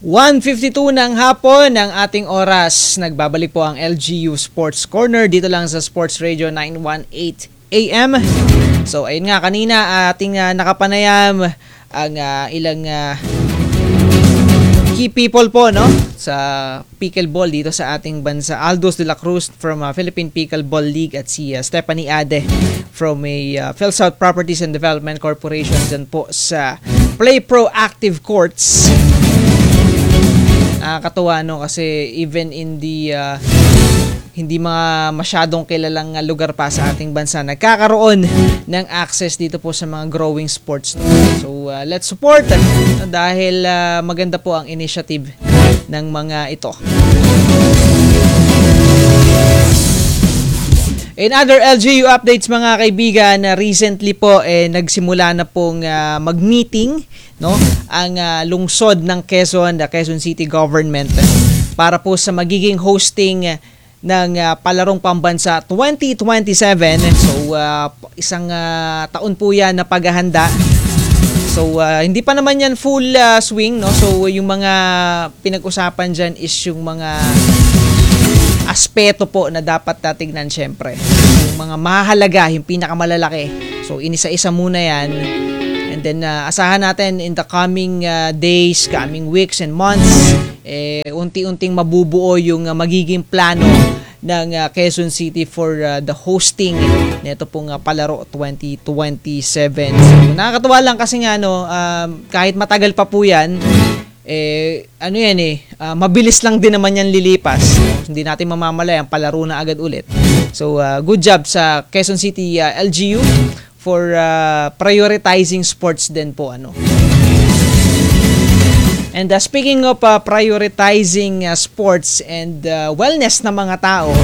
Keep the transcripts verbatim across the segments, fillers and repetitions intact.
one fifty-two ng hapon ng ating oras. Nagbabalik po ang L G U Sports Corner dito lang sa Sports Radio nine eighteen A M. So ayun nga, kanina ating uh, nakapanayam ang uh, ilang uh, key people po, no, sa pickleball dito sa ating bansa. Aldous de la Cruz from uh, Philippine Pickleball League at si uh, Stephanie Ade from a uh, PhilSouth Properties and Development Corporation dyan po sa Play Pro Active Courts. Nakakatuwa, no, kasi even in the uh, hindi mga masyadong kilalang lugar pa sa ating bansa, nagkakaroon ng access dito po sa mga growing sports. So uh, let's support uh, dahil uh, maganda po ang initiative ng mga ito. In other L G U updates, mga kaibigan, uh, recently po eh, nagsimula na pong uh, mag-meeting, no, ang uh, lungsod ng Quezon, the Quezon City Government, para po sa magiging hosting uh, ng uh, palarong pambansa twenty twenty-seven. So uh, isang uh, taon po yan na paghahanda. So uh, hindi pa naman yan full uh, swing, no. So yung mga pinag-usapan dyan is yung mga aspeto po na dapat tatignan, syempre. Yung mga mahalaga, yung pinakamalalaki. So inisa-isa muna yan. And then uh, asahan natin in the coming uh, days, coming weeks and months, eh, unti-unting mabubuo yung uh, magiging plano ng uh, Quezon City for uh, the hosting nito pong uh, palaro twenty twenty-seven. So, nakakatuwa lang kasi nga, no, um, kahit matagal pa po yan, eh, ano yan eh, uh, mabilis lang din naman yan lilipas. So, hindi natin mamamalay, ang palaro na agad ulit. So, uh, good job sa Quezon City uh, L G U for uh, prioritizing sports din po, ano. And uh, speaking of uh, prioritizing uh, sports and uh, wellness ng mga tao,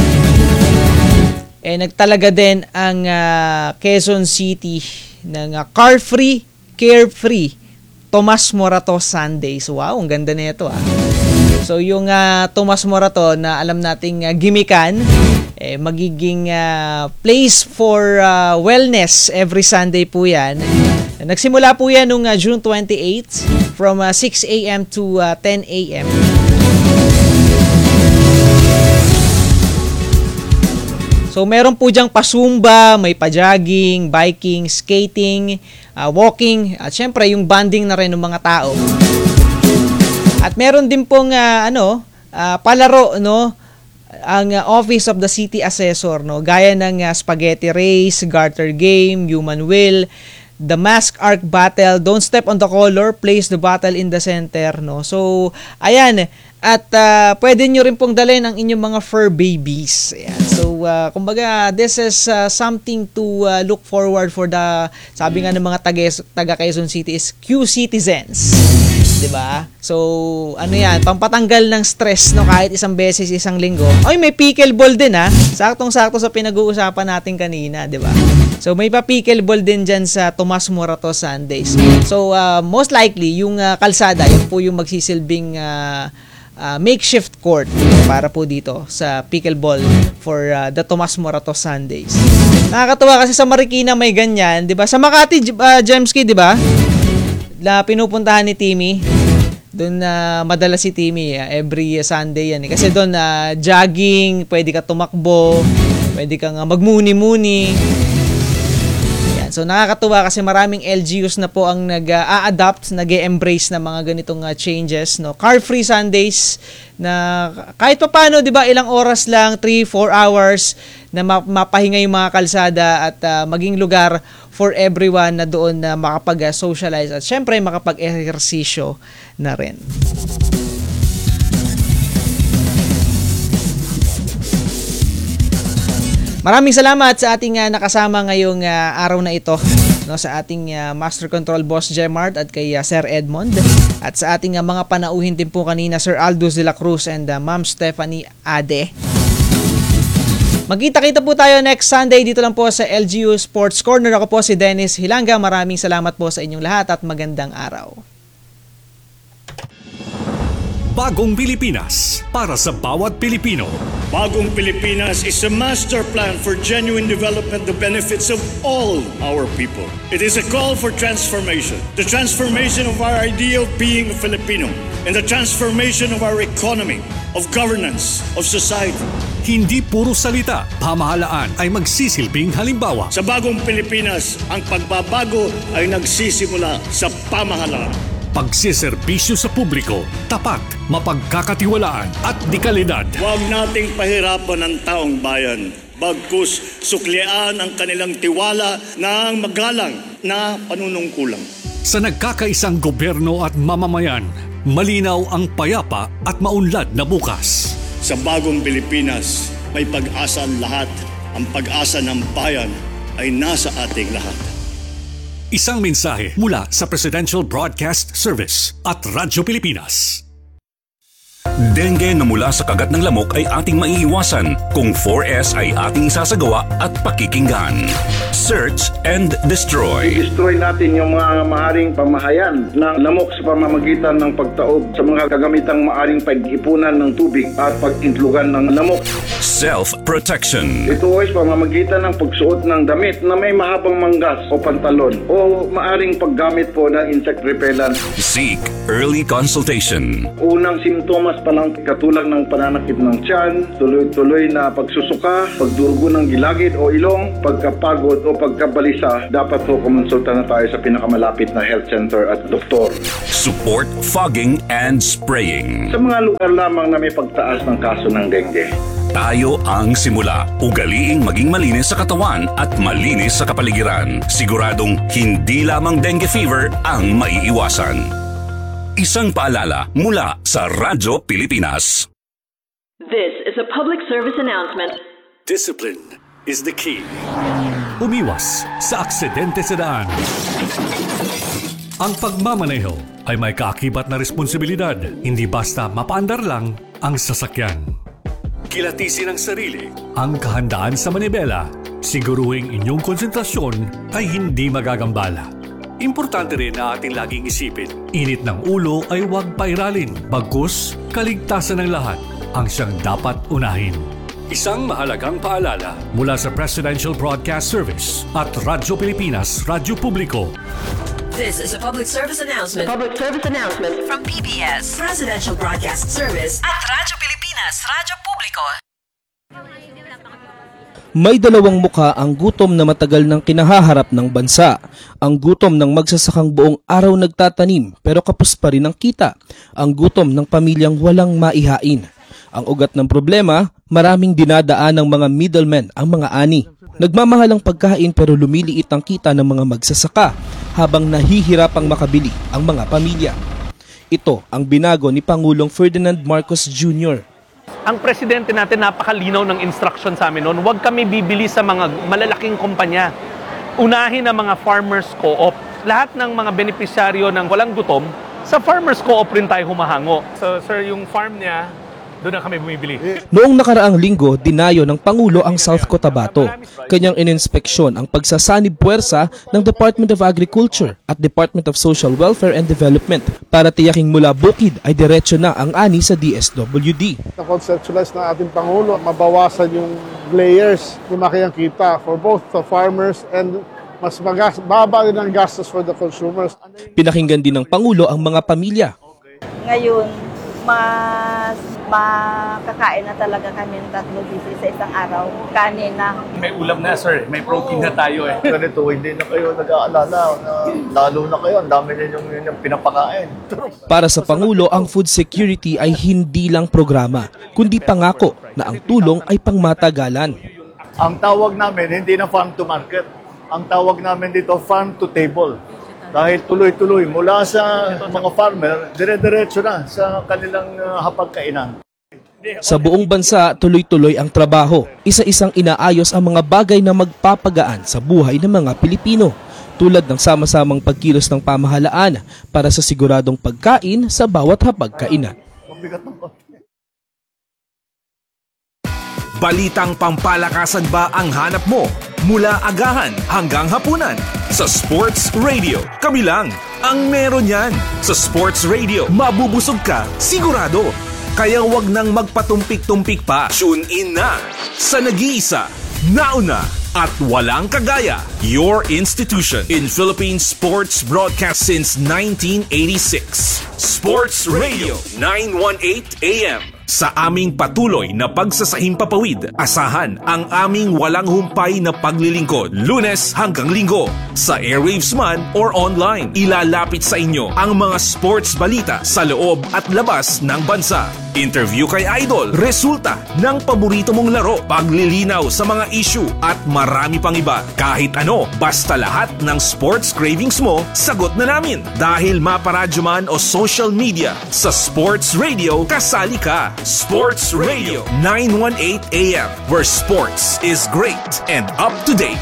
eh nagtalaga din ang uh, Quezon City ng uh, car-free, care-free Tomas Morato Sundays. Wow, ang ganda na ito, ah. So yung uh, Tomas Morato na alam nating uh, gimikan, eh, magiging uh, place for uh, wellness every Sunday po yan. Nagsimula po yan noong uh, June twenty-eighth from uh, six a.m. to uh, ten a.m. So meron po diyang pasumba, may pa-jogging, biking, skating, uh, walking, at syempre yung bonding na rin ng mga tao. At meron din pong uh, ano, uh, palaro, no, ang uh, Office of the City Assessor, no, gaya ng uh, spaghetti race, garter game, human will, the mask arc battle, don't step on the color, place the battle in the center, no. So ayan, at uh, pwede nyo rin pong dalhin ang inyong mga fur babies. Ayan. So uh, kumbaga, this is uh, something to uh, look forward for the, sabi nga ng mga taga Quezon City is Q-citizens. Diba? So, ano yan, pampatanggal ng stress, no, kahit isang beses, isang linggo. Ay, may pickleball din, ha. Saktong-sakto sa pinag-uusapan natin kanina, diba? So, may pa pickleball din dyan sa Tomas Morato Sundays. So, uh, most likely, yung uh, kalsada, yun po yung magsisilbing uh, uh, makeshift court para po dito sa pickleball for uh, the Tomas Morato Sundays. Nakakatuwa kasi sa Marikina may ganyan, diba? Sa Makati, uh, Jemski, diba? Na pinupuntahan ni Timmy. Doon na uh, madalas si Timmy, uh, every uh, Sunday yan. Eh. Kasi doon uh, jogging, pwede ka tumakbo, pwede kang uh, magmuni-muni. Yan. So nakakatuwa kasi maraming L G Us na po ang nag-a-adapt, uh, nag-e-embrace na mga ganitong uh, changes, no. Car-free Sundays na kahit pa paano, 'di ba, ilang oras lang, three four hours na mapahinga yung mga kalsada at uh, maging lugar for everyone na doon na makapag-socialize at syempre makapag-ehersisyo na rin. Maraming salamat sa ating uh, nakasama ngayong uh, araw na ito, no, sa ating uh, Master Control Boss Gemart at kay uh, Sir Edmond, at sa ating uh, mga panauhin din po kanina, Sir Aldous de la Cruz and uh, Ma'am Stephanie Ade. Magkita-kita po tayo next Sunday dito lang po sa L G U Sports Corner. Ako po si Dennis Hilanga. Maraming salamat po sa inyong lahat at magandang araw. Bagong Pilipinas para sa bawat Pilipino. Bagong Pilipinas is a master plan for genuine development that benefits of all our people. It is a call for transformation. The transformation of our idea of being a Filipino and the transformation of our economy, of governance, of society. Hindi puro salita, pamahalaan ay magsisilbing halimbawa. Sa Bagong Pilipinas, ang pagbabago ay nagsisimula sa pamahalaan. Pagsiserbisyo sa publiko, tapat, mapagkakatiwalaan at dekalidad. Huwag nating pahirapan ang taong bayan. Bagkus suklian ang kanilang tiwala ng magalang na panunungkulang. Sa nagkakaisang gobyerno at mamamayan, malinaw ang payapa at maunlad na bukas. Sa Bagong Pilipinas, may pag-asa ang lahat. Ang pag-asa ng bayan ay nasa ating lahat. Isang mensahe mula sa Presidential Broadcast Service at Radyo Pilipinas. Dengue na mula sa kagat ng lamok ay ating maiiwasan kung four S ay ating isasagawa at pakikinggan. Search and destroy. Destroy natin yung mga maaaring pamahayan ng lamok sa pamamagitan ng pagtaob sa mga kagamitang maaaring pag-ipunan ng tubig at pag-intlugan ng lamok. Self-protection. Ito ay pamamagitan ng pagsuot ng damit na may mahabang manggas o pantalon o maaaring paggamit po ng insect repellent. Seek early consultation. Unang simptomas pa lang katulad ng pananakit ng tiyan, tuloy-tuloy na pagsusuka, pagdurugo ng gilagid o ilong, pagkapagod o pagkabalisa, dapat po kumonsulta na tayo sa pinakamalapit na health center at doktor. Support fogging and spraying. Sa mga lugar lamang na may pagtaas ng kaso ng dengue. Tayo ang simula. Ugaliing maging malinis sa katawan at malinis sa kapaligiran. Siguradong hindi lamang dengue fever ang maiiwasan. Isang paalala mula sa Radyo Pilipinas. This is a public service announcement. Discipline is the key. Umiwas sa aksidente sa daan. Ang pagmamaneho ay may kaakibat na responsibilidad. Hindi basta mapaandar lang ang sasakyan. Kilatisin ang sarili, ang kahandaan sa manibela. Siguruhing inyong konsentrasyon ay hindi magagambala. Importante rin na ating laging isipin, init ng ulo ay huwag pairalin, bagkus kaligtasan ng lahat ang siyang dapat unahin. Isang mahalagang paalala mula sa Presidential Broadcast Service at Radyo Pilipinas, Radyo Publiko. This is a public service announcement. Public service announcement From P B S, Presidential Broadcast Service at Radyo Pilipinas, Radyo Publiko. May dalawang mukha ang gutom na matagal nang kinahaharap ng bansa. Ang gutom ng magsasakang buong araw nagtatanim pero kapos pa rin ang kita. Ang gutom ng pamilyang walang maihain. Ang ugat ng problema, maraming dinadaan ng mga middlemen ang mga ani. Nagmamahal ang pagkain pero lumiliit ang kita ng mga magsasaka habang nahihirapang makabili ang mga pamilya. Ito ang binago ni Pangulong Ferdinand Marcos Junior Ang presidente natin napakalinaw ng instruction sa amin noon, huwag kami bibili sa mga malalaking kumpanya. Unahin ang mga farmers co-op. Lahat ng mga benepisyaryo ng walang gutom, sa farmers co-op rin tayo humahango. So sir, yung farm niya, doon na kami bumibili. Noong nakaraang linggo, dinayo ng Pangulo ang South Cotabato. Kanyang ininspeksyon ang pagsasanib puwersa ng Department of Agriculture at Department of Social Welfare and Development para tiyaking mula bukid ay diretso na ang ani sa D S W D. Na-conceptualize ng ating Pangulo, mabawasan yung layers, lumaki ang kita for both the farmers and mas magas, baba din ang gastos for the consumers. Pinakinggan din ng Pangulo ang mga pamilya. Ngayon, mas makakain na talaga kami ng tatlo busy sa isang araw. Kanin na. May ulam na sir, may protein na tayo eh. Ganito, hindi na kayo nag-aalala na lalo na kayo, ang dami ninyong yung pinapakain. Para sa Pangulo, ang food security ay hindi lang programa, kundi pangako na ang tulong ay pangmatagalan. Ang tawag namin, hindi na farm to market. Ang tawag namin dito, farm to table. Dahil tuloy-tuloy mula sa mga farmer, dire-diretso na sa kanilang uh, hapagkainan. Sa buong bansa, tuloy-tuloy ang trabaho. Isa-isang inaayos ang mga bagay na magpapagaan sa buhay ng mga Pilipino, tulad ng sama-samang pagkilos ng pamahalaan para sa siguradong pagkain sa bawat hapagkainan. Balitang pampalakasan ba ang hanap mo? Mula agahan hanggang hapunan. Sa Sports Radio, kami lang ang meron yan. Sa Sports Radio, mabubusog ka, sigurado. Kaya wag nang magpatumpik-tumpik pa. Tune in na sa nag-iisa, nauna, at walang kagaya, your institution in Philippine sports broadcast since nineteen eighty-six. Sports Radio nine eighteen A M. Sa aming patuloy na pagsasahimpapawid, asahan ang aming walang humpay na paglilingkod, Lunes hanggang Linggo, sa airwaves man or online. Ilalapit sa inyo ang mga sports balita sa loob at labas ng bansa. Interview kay Idol, resulta ng paborito mong laro, paglilinaw sa mga issue at marami pang iba. Kahit ano, basta lahat ng sports cravings mo, sagot na namin. Dahil maparadyo man o social media, sa Sports Radio, kasali ka. Sports Radio nine eighteen A M, where sports is great and up to date.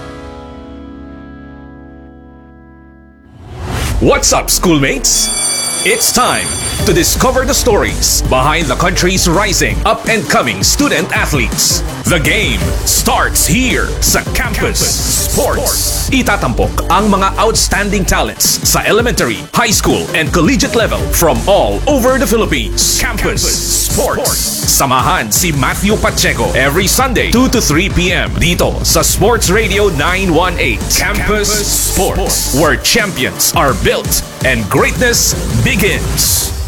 What's up, schoolmates? It's time to discover the stories behind the country's rising, up-and-coming student athletes. The game starts here sa Campus Sports. Itatampok ang mga outstanding talents sa elementary, high school, and collegiate level from all over the Philippines. Campus Sports. Samahan si Matthew Pacheco every Sunday, two to three p m dito sa Sports Radio nine eighteen. Campus Sports, where champions are built and greatness begins.